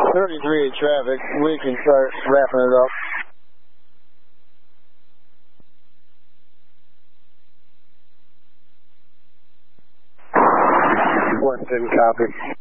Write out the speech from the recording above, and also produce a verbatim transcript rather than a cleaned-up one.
thirty-three traffic. We can start wrapping it up. Weston, copy.